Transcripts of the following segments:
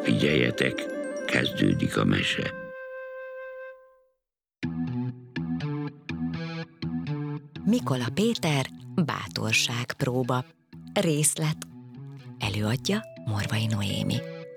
Figyeljetek, kezdődik a mese. Mikola Péter bátorságpróba. Részlet. Előadja Morvai Noémi.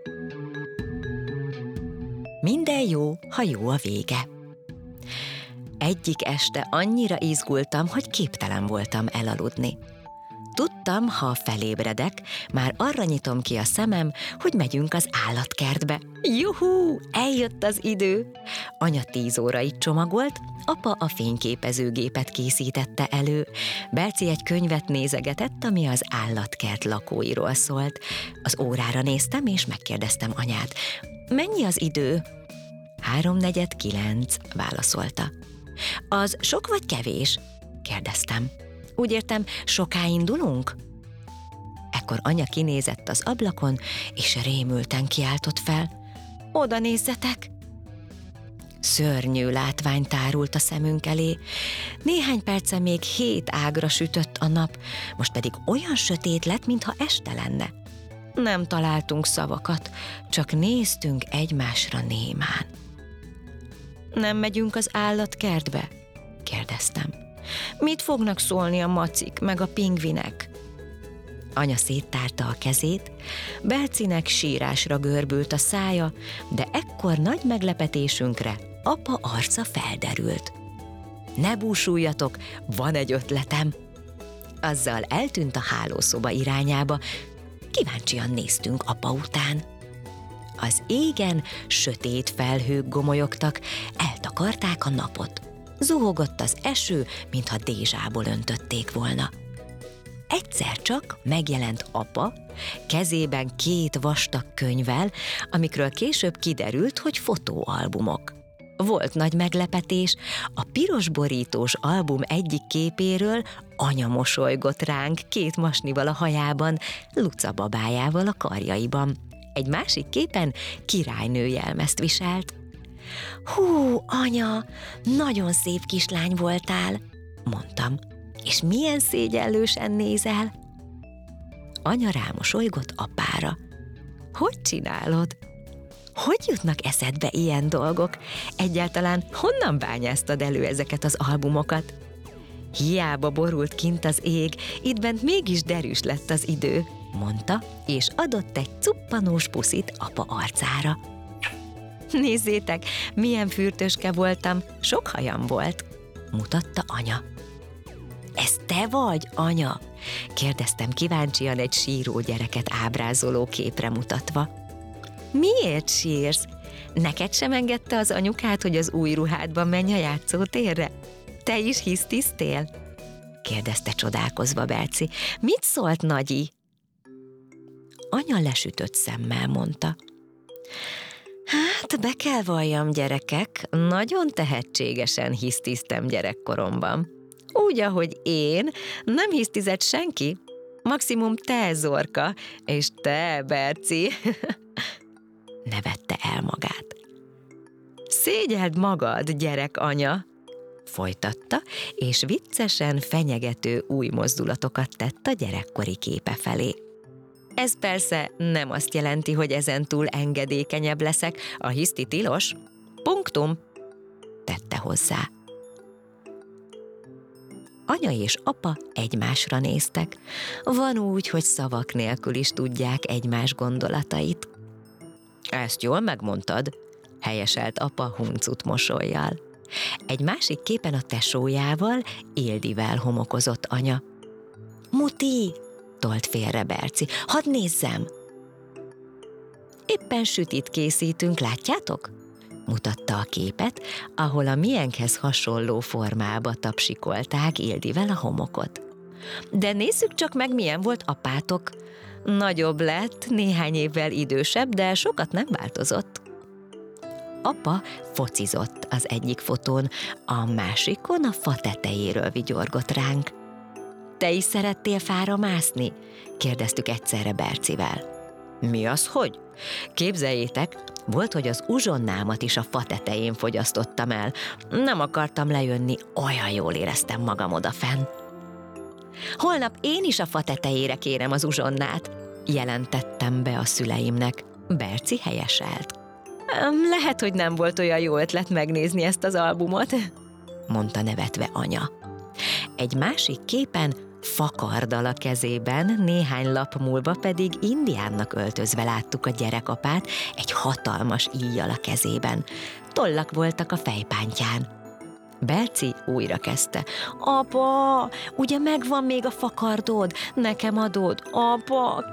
Minden jó, ha jó a vége. Egyik este annyira izgultam, hogy képtelen voltam elaludni. Tudtam, ha felébredek, már arra nyitom ki a szemem, hogy megyünk az állatkertbe. Juhú, eljött az idő! Anya 10 órait csomagolt, apa a fényképezőgépet készítette elő. Berci egy könyvet nézegetett, ami az állatkert lakóiról szólt. Az órára néztem, és megkérdeztem anyát. Mennyi az idő? 8:45, válaszolta. Az sok vagy kevés? Kérdeztem. Úgy értem, soká indulunk? Ekkor anya kinézett az ablakon, és rémülten kiáltott fel. Oda nézzetek! Szörnyű látvány tárult a szemünk elé. Néhány perce még 7 ágra sütött a nap, most pedig olyan sötét lett, mintha este lenne. Nem találtunk szavakat, csak néztünk egymásra némán. Nem megyünk az állatkertbe? Kérdeztem. Mit fognak szólni a macik meg a pingvinek? Anya széttárta a kezét, Bercinek sírásra görbült a szája, de ekkor nagy meglepetésünkre apa arca felderült. Ne búsuljatok, van egy ötletem! Azzal eltűnt a hálószoba irányába, kíváncsian néztünk apa után. Az égen sötét felhők gomolyogtak, eltakarták a napot. Zuhogott az eső, mintha dézsából öntötték volna. Egyszer csak megjelent apa, kezében 2 vastag könyvvel, amikről később kiderült, hogy fotóalbumok. Volt nagy meglepetés, a piros borítós album egyik képéről anya mosolygott ránk 2 masnival a hajában, Luca babájával a karjaiban. Egy másik képen királynő jelmezt viselt. Hú, anya, nagyon szép kislány voltál, mondtam, és milyen szégyellősen nézel. Anya rámosolygott apára. Hogy csinálod? Hogy jutnak eszedbe ilyen dolgok? Egyáltalán honnan bányáztad elő ezeket az albumokat? Hiába borult kint az ég, itt bent mégis derűs lett az idő, mondta, és adott egy cuppanós puszit apa arcára. Nézzétek, milyen fürtöske voltam, sok hajam volt, mutatta anya. Ez te vagy, anya? Kérdeztem kíváncsian egy síró gyereket ábrázoló képre mutatva. Miért sírsz? Neked sem engedte az anyukád, hogy az új ruhádban menj a játszótérre? Te is hisztisztél? Kérdezte csodálkozva Berci. Mit szólt Nagyi? Anya lesütött szemmel mondta. Hát, be kell valljam, gyerekek, nagyon tehetségesen hisztiztem gyerekkoromban. Úgy, ahogy én, nem hisztizett senki. Maximum te, Zorka, és te, Berci. Nevette el magát. Szégyeld magad, gyerek anya, folytatta, és viccesen fenyegető új mozdulatokat tett a gyerekkori képe felé. Ez persze nem azt jelenti, hogy ezentúl engedékenyebb leszek, a hiszti tilos. Punktum, tette hozzá. Anya és apa egymásra néztek. Van úgy, hogy szavak nélkül is tudják egymás gondolatait. Ezt jól megmondtad, helyeselt apa huncut mosollyal. Egy másik képen a tesójával, Ildivel homokozott anya. Muti, tolt félre Berci, hadd nézzem! Éppen sütit készítünk, látjátok? Mutatta a képet, ahol a miénkhez hasonló formába tapsikolták Ildivel a homokot. De nézzük csak meg, milyen volt apátok. Nagyobb lett, néhány évvel idősebb, de sokat nem változott. Apa focizott az egyik fotón, a másikon a fa tetejéről vigyorgott ránk. Te is szerettél fára mászni? Kérdeztük egyszerre Bercivel. Mi az, hogy? Képzeljétek, volt, hogy az uzsonnámat is a fa tetején fogyasztottam el. Nem akartam lejönni, olyan jól éreztem magam odafenn. Holnap én is a fa tetejére kérem az uzsonnát, jelentettem be a szüleimnek. Berci helyeselt. Lehet, hogy nem volt olyan jó ötlet megnézni ezt az albumot, mondta nevetve anya. Egy másik képen fakarddal a kezében, néhány lap múlva pedig indiánnak öltözve láttuk a gyerekapát egy hatalmas íjjal a kezében. Tollak voltak a fejpántján. Berci újra kezdte. Apa, ugye megvan még a fakardod? Nekem adod? Apa,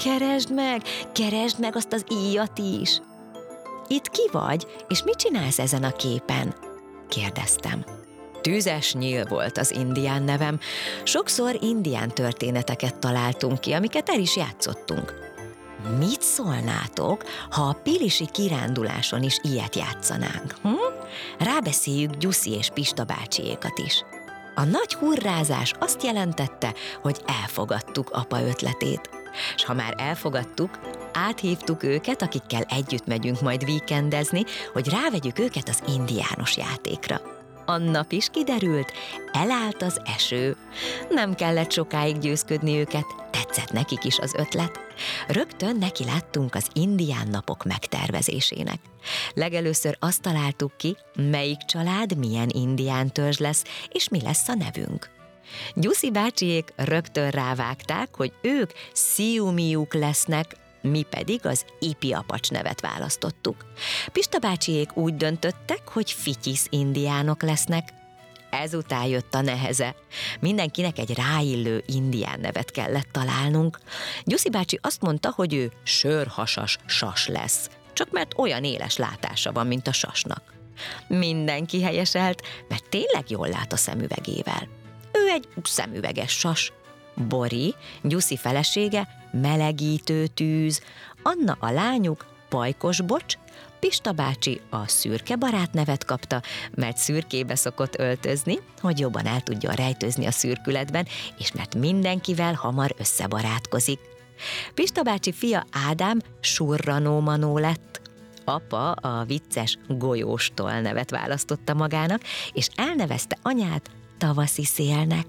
keresd meg azt az íjat is. Itt ki vagy, és mit csinálsz ezen a képen? Kérdeztem. Tüzes Nyíl volt az indián nevem. Sokszor indián történeteket találtunk ki, amiket el is játszottunk. Mit szólnátok, ha a pilisi kiránduláson is ilyet játszanánk? Rábeszéljük Gyuszi és Pista bácsiékat is. A nagy hurrázás azt jelentette, hogy elfogadtuk apa ötletét. S ha már elfogadtuk, áthívtuk őket, akikkel együtt megyünk majd víkendezni, hogy rávegyük őket az indiános játékra. A nap is kiderült, elállt az eső. Nem kellett sokáig győzködni őket, tetszett nekik is az ötlet. Rögtön neki láttunk az indián napok megtervezésének. Legelőször azt találtuk ki, melyik család milyen indián törzs lesz, és mi lesz a nevünk. Gyuszi bácsiék rögtön rávágták, hogy ők Sziumiuk lesznek, mi pedig az Ipi Apacs nevet választottuk. Pista bácsiék úgy döntöttek, hogy Fityisz indiánok lesznek. Ezután jött a neheze. Mindenkinek egy ráillő indián nevet kellett találnunk. Gyuszi bácsi azt mondta, hogy ő sörhasas sas lesz, csak mert olyan éles látása van, mint a sasnak. Mindenki helyeselt, mert tényleg jól lát a szemüvegével. Ő egy szemüveges sas. Bori, Gyuszi felesége, melegítő tűz, Anna a lányuk, pajkos bocs, Pista bácsi a szürke barát nevet kapta, mert szürkébe szokott öltözni, hogy jobban el tudjon rejtőzni a szürkületben, és mert mindenkivel hamar összebarátkozik. Pista bácsi fia Ádám Surranó Manó lett. Apa a vicces Golyóstól nevet választotta magának, és elnevezte anyát Tavaszi Szélnek.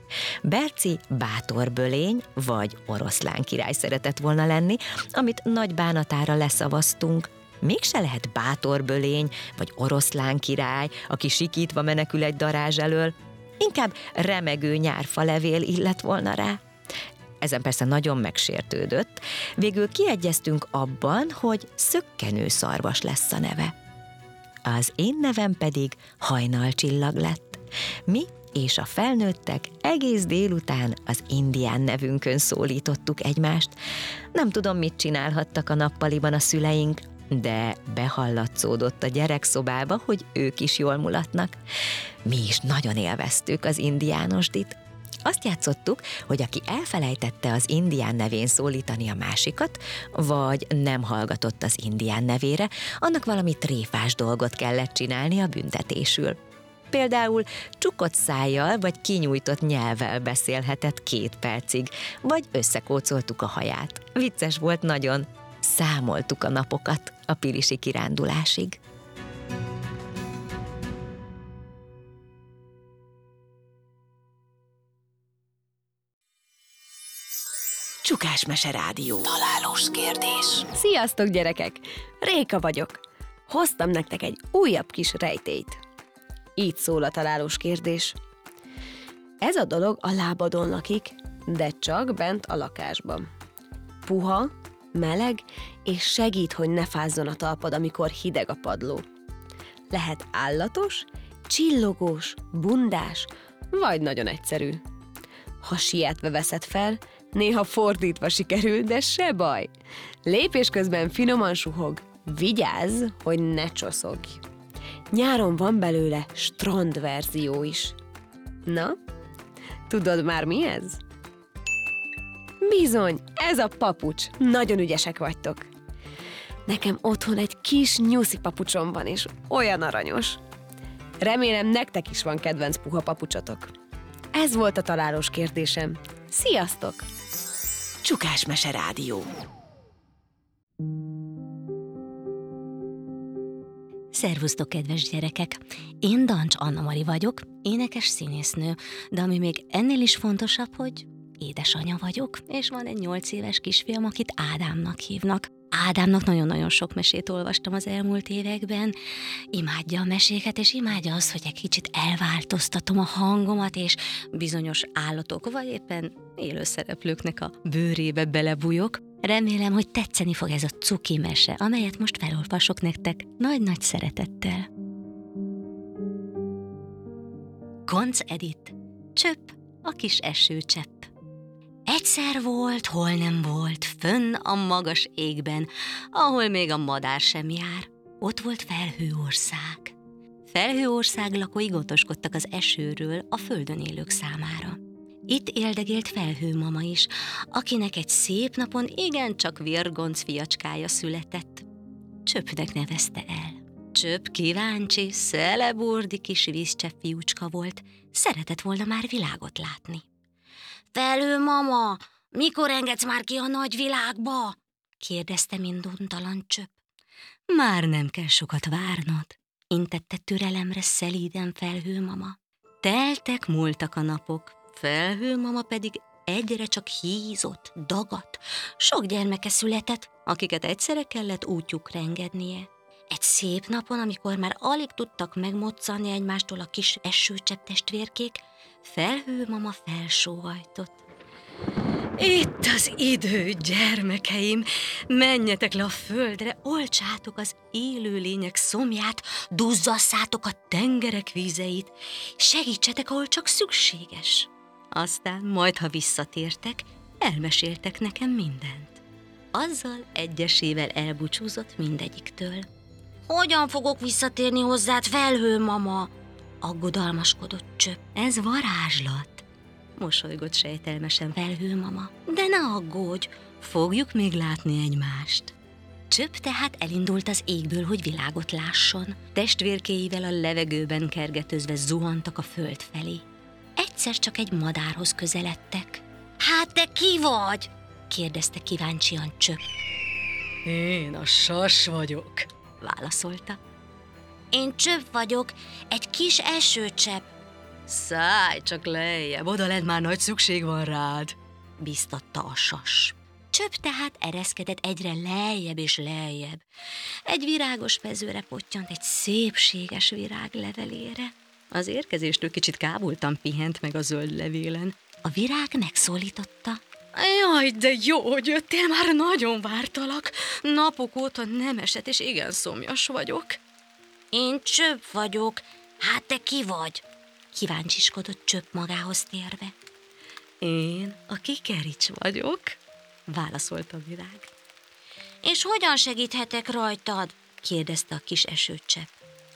Berci Bátorbölény vagy Oroszlán király szeretett volna lenni, amit nagy bánatára leszavaztunk. Mégse lehet Bátorbölény vagy Oroszlán király, aki sikítva menekül egy darázs elől. Inkább remegő nyárfalevél illett volna rá. Ezen persze nagyon megsértődött. Végül kiegyeztünk abban, hogy Szökkenőszarvas lesz a neve. Az én nevem pedig Hajnalcsillag lett. Mi és a felnőttek egész délután az indián nevünkön szólítottuk egymást. Nem tudom, mit csinálhattak a nappaliban a szüleink, de behallatszódott a gyerekszobába, hogy ők is jól mulatnak. Mi is nagyon élveztük az indiánosdit. Azt játszottuk, hogy aki elfelejtette az indián nevén szólítani a másikat, vagy nem hallgatott az indián nevére, annak valami tréfás dolgot kellett csinálni a büntetésül. Például csukott szájjal vagy kinyújtott nyelvvel beszélhetett 2 percig, vagy összekócoltuk a haját. Vicces volt nagyon. Számoltuk a napokat a pilisi kirándulásig. Csukásmese Rádió. Találós kérdés. Sziasztok, gyerekek! Réka vagyok. Hoztam nektek egy újabb kis rejtélyt. Így szól a találós kérdés. Ez a dolog a lábadon lakik, de csak bent a lakásban. Puha, meleg, és segít, hogy ne fázzon a talpad, amikor hideg a padló. Lehet állatos, csillogós, bundás, vagy nagyon egyszerű. Ha sietve veszed fel, néha fordítva sikerül, de se baj. Lépés közben finoman suhog. Vigyázz, hogy ne csoszogj. Nyáron van belőle strandverzió is. Na, tudod már mi ez? Bizony, ez a papucs. Nagyon ügyesek vagytok. Nekem otthon egy kis nyuszi papucsom van, és olyan aranyos. Remélem, nektek is van kedvenc puha papucsotok. Ez volt a találós kérdésem. Sziasztok! Csukásmese Rádió. Szervusztok, kedves gyerekek! Én Dancs Anna-Mari vagyok, énekes színésznő, de ami még ennél is fontosabb, hogy édesanya vagyok, és van egy 8 éves kisfiam, akit Ádámnak hívnak. Ádámnak nagyon-nagyon sok mesét olvastam az elmúlt években. Imádja a meséket, és imádja azt, hogy egy kicsit elváltoztatom a hangomat, és bizonyos állatok, vagy éppen élő szereplőknek a bőrébe belebújok. Remélem, hogy tetszeni fog ez a cuki mese, amelyet most felolvasok nektek nagy-nagy szeretettel. Gonc Edith, Csöpp, a kis esőcsepp. Egyszer volt, hol nem volt, fönn a magas égben, ahol még a madár sem jár. Ott volt Felhőország. Felhőország lakói gondoskodtak az esőről a földön élők számára. Itt éldegélt Felhőmama is, akinek egy szép napon igencsak vérgonc fiacskája született. Csöppnek nevezte el. Csöpp kíváncsi, szeleburdi kis vízcsepp fiúcska volt, szeretett volna már világot látni. Felhőmama, mikor engedsz már ki a nagyvilágba? Kérdezte minduntalan Csöpp. Már nem kell sokat várnod, intette türelemre szelíden Felhőmama. Teltek, múltak a napok, Felhőmama pedig egyre csak hízott, dagadt. Sok gyermeke született, akiket egyszerre kellett útjukra engednie. Egy szép napon, amikor már alig tudtak megmoccani egymástól a kis esőcsepp testvérkék, Felhőmama felsóhajtott. Itt az idő, gyermekeim! Menjetek le a földre, oltsátok az élőlények szomját, duzzasszátok a tengerek vizeit, segítsetek, ahol csak szükséges. Aztán majd, ha visszatértek, elmeséltek nekem mindent. Azzal egyesével elbúcsúzott mindegyiktől. Hogyan fogok visszatérni hozzád, Felhőmama? Aggodalmaskodott Csöpp. Ez varázslat, mosolygott sejtelmesen Felhőmama. De ne aggódj, fogjuk még látni egymást. Csöpp tehát elindult az égből, hogy világot lásson. Testvérkéivel a levegőben kergetőzve zuhantak a föld felé. Egyszer csak egy madárhoz közeledtek. Hát te ki vagy? kérdezte kíváncsian Csöpp. Én a sas vagyok, válaszolta. Én Csöpp vagyok, egy kis esőcsepp. Szállj csak lejjebb, odalent már nagy szükség van rád, biztatta a sas. Csöpp tehát ereszkedett egyre lejjebb és lejjebb. Egy virágos mezőre pottyant egy szépséges virág levelére. Az érkezéstől kicsit kábultan pihent meg a zöld levélen. A virág megszólította. Jaj, de jó, hogy jöttél, már nagyon vártalak. Napok óta nem esett, és igen szomjas vagyok. Én Csöpp vagyok, hát te ki vagy? Kíváncsiskodott Csöpp magához térve. Én a kikerics vagyok, válaszolta a virág. És hogyan segíthetek rajtad? kérdezte a kis esőcsepp.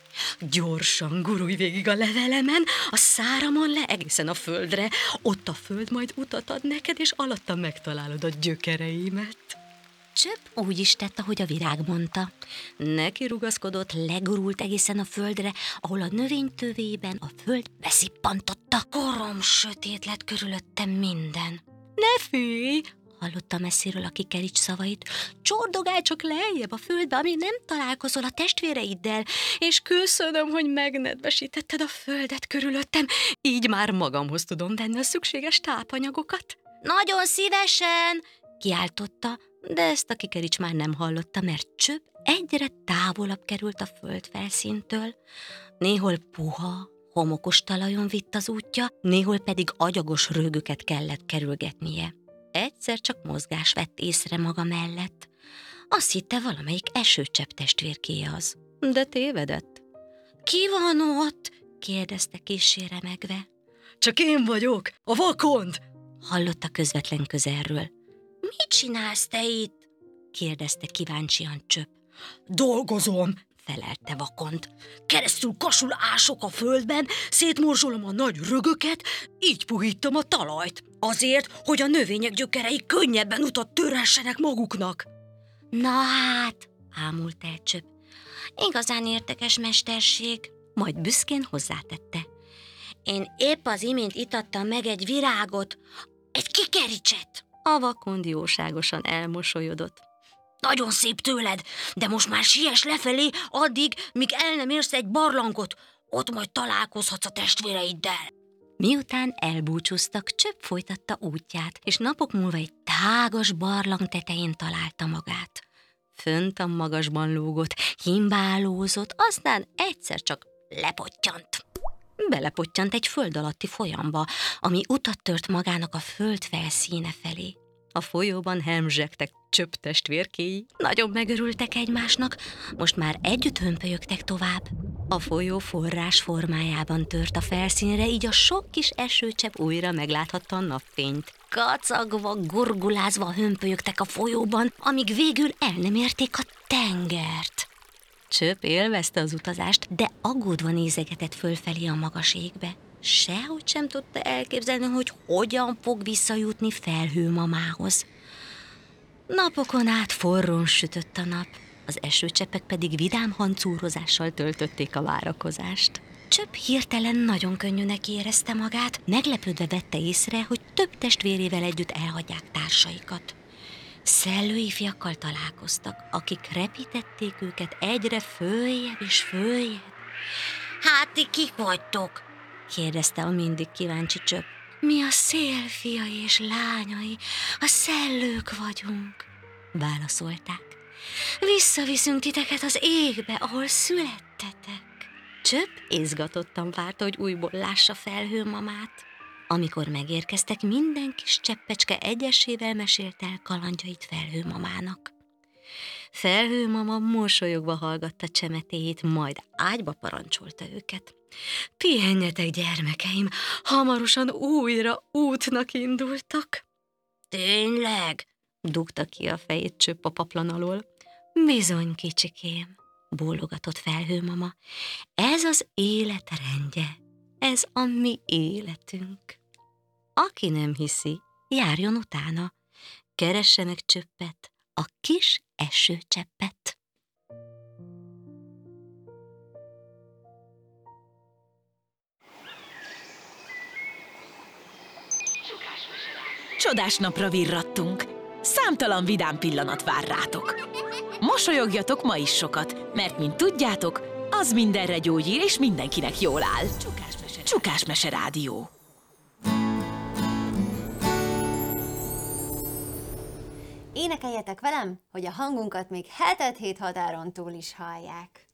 Gyorsan gurulj végig a levelemen, a száramon le egészen a földre. Ott a föld majd utat ad neked, és alatta megtalálod a gyökereimet. Csöpp úgy is tett, ahogy a virág mondta. Neki rugaszkodott, legurult egészen a földre, ahol a növény tövében a föld beszippantotta. Korom sötét lett körülöttem minden. Ne félj! Hallotta messziről a kikerics szavait. Csordogálj csak lejjebb a földbe, amíg nem találkozol a testvéreiddel, És köszönöm, hogy megnedvesítetted a földet körülöttem, így már magamhoz tudom venni a szükséges tápanyagokat. Nagyon szívesen! Kiáltotta, de ezt a kikerics már nem hallotta, mert Csöpp egyre távolabb került a földfelszíntől. Néhol puha, homokos talajon vitt az útja, néhol pedig agyagos rögöket kellett kerülgetnie. Egyszer csak mozgás vett észre maga mellett. Azt hitte, valamelyik esőcsepp testvérkéje az, de tévedett. Ki van ott? kérdezte kissé remegve. Csak én vagyok, a vakond! Hallotta közvetlen közelről. Mit csinálsz te itt? kérdezte kíváncsian Csöpp. Dolgozom, felelte vakond. keresztül kasul ások a földben, szétmorzsolom a nagy rögöket, így puhítom a talajt. Azért, hogy a növények gyökerei könnyebben utat törhessenek maguknak. Na hát, ámult el Csöpp. Igazán érdekes mesterség. Majd büszkén hozzátette. Én épp az imént itattam meg egy virágot, egy kikericset. A vakond jóságosan elmosolyodott. Nagyon szép tőled, de most már siess lefelé addig, míg el nem érsz egy barlangot. Ott majd találkozhatsz a testvéreiddel. Miután elbúcsúztak, Csöpp folytatta útját, és napok múlva egy tágas barlang tetején találta magát. Fönt a magasban lógott, himbálózott, aztán egyszer csak lepottyant. Belepottyant egy föld alatti folyamba, ami utat tört magának a föld felszíne felé. A folyóban hemzsegtek Csöpp testvérkéi, nagyon megörültek egymásnak, most már együtt hömpölyögtek tovább. A folyó forrás formájában tört a felszínre, így a sok kis esőcsepp újra megláthatta a napfényt. Kacagva, gurgulázva hömpölyögtek a folyóban, amíg végül el nem érték a tengert. Csöpp élvezte az utazást, de aggódva nézegetett fölfelé a magas égbe. Sehogy sem tudta elképzelni, hogy hogyan fog visszajutni Felhőmamához. Napokon át forrón sütött a nap, az esőcseppek pedig vidám hancúrozással töltötték a várakozást. Csöpp hirtelen nagyon könnyűnek érezte magát, meglepődve vette észre, hogy több testvérével együtt elhagyják társaikat. Szellői fiakkal találkoztak, akik repítették őket egyre följebb és följebb. Hát ti kik vagytok? Kérdezte a mindig kíváncsi Csöpp. Mi a szél fiai és lányai, a szellők vagyunk, válaszolták. Visszaviszünk titeket az égbe, ahol születtetek. Csöpp izgatottan várta, hogy újból lássa Felhőmamát. Amikor megérkeztek, minden kis cseppecske egyesével mesélte el kalandjait Felhőmamának. Felhőmama mosolyogva hallgatta csemetéjét, majd ágyba parancsolta őket. Pihenjetek, gyermekeim, hamarosan újra útnak indultak. Tényleg? Dugta ki a fejét Csöpp a paplan alól. Bizony, kicsikém, bólogatott Felhőmama. Ez az élet rendje, ez a mi életünk. Aki nem hiszi, járjon utána, keresse meg Csöppet, a kis esőcseppet. Csodás napra virrattunk. Számtalan vidám pillanat vár rátok. Mosolyogjatok ma is sokat, mert mint tudjátok, az mindenre gyógyír és mindenkinek jól áll. Csukás Mese Rádió. Énekeljetek velem, hogy a hangunkat még hetet-hét határon túl is hallják.